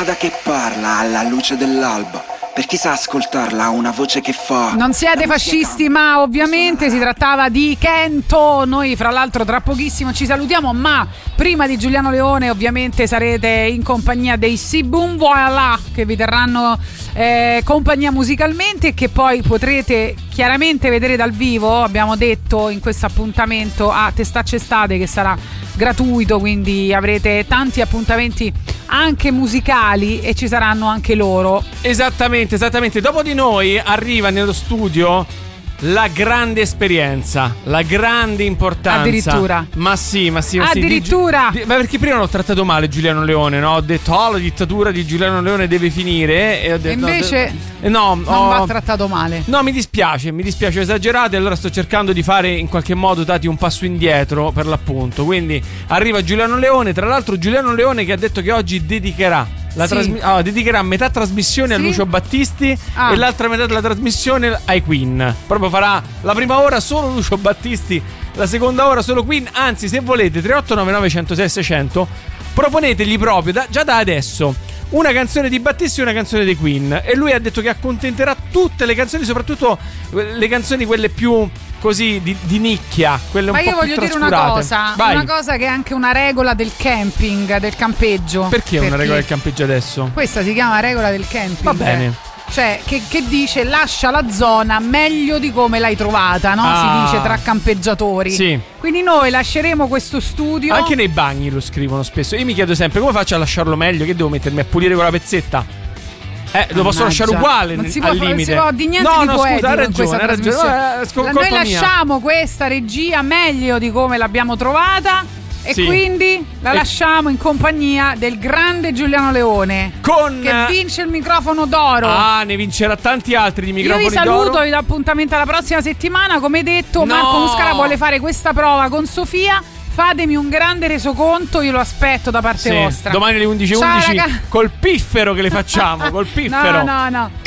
strada che parla alla luce dell'alba. Per chi sa ascoltarla ha una voce che fa. Non siete fascisti, ma ovviamente si trattava di Kento. Noi fra l'altro tra pochissimo ci salutiamo, ma prima di Giuliano Leone ovviamente sarete in compagnia dei Sibum Voilà, che vi terranno compagnia musicalmente e che poi potrete chiaramente vedere dal vivo, abbiamo detto in questo appuntamento a Testacce Estate, che sarà gratuito, quindi avrete tanti appuntamenti anche musicali e ci saranno anche loro. Esattamente. Dopo di noi arriva nello studio la grande esperienza, la grande importanza. Addirittura. Ma sì. Addirittura. Ma perché prima l'ho trattato male Giuliano Leone, no? Ho detto la dittatura di Giuliano Leone deve finire e ho detto, invece non va trattato male. No, mi dispiace, ho esagerato e allora sto cercando di fare in qualche modo dati un passo indietro per l'appunto. Quindi arriva Giuliano Leone, tra l'altro Giuliano Leone che ha detto che oggi dedicherà dedicherà metà trasmissione a Lucio Battisti e l'altra metà della trasmissione ai Queen. Proprio farà la prima ora solo Lucio Battisti, la seconda ora solo Queen. Anzi, se volete 3899 106 600 proponetegli proprio già da adesso una canzone di Battisti e una canzone dei Queen, e lui ha detto che accontenterà tutte le canzoni, soprattutto le canzoni quelle più così di nicchia, quelle un po' più trascurate. Ma io voglio dire una cosa che è anche una regola del camping, del campeggio. Perché una regola del campeggio adesso? Questa si chiama regola del camping. Va bene. Cioè, che dice lascia la zona meglio di come l'hai trovata, no? Si dice tra campeggiatori. Sì. Quindi noi lasceremo questo studio. Anche nei bagni lo scrivono spesso. Io mi chiedo sempre come faccio a lasciarlo meglio, che devo mettermi a pulire con la pezzetta? Lo posso lasciare uguale non si al può, limite. Non si può di niente di poetico scusa, in questa trasmissione. Noi lasciamo questa regia meglio di come l'abbiamo trovata. E quindi la lasciamo in compagnia del grande Giuliano Leone, che vince il microfono d'oro. Ne vincerà tanti altri di microfoni d'oro. Io vi saluto, vi do appuntamento alla prossima settimana. Come detto, Marco Muscara vuole fare questa prova con Sofia. Fatemi un grande resoconto, io lo aspetto da parte vostra. Domani alle 11:11 col piffero che le facciamo, col piffero. No.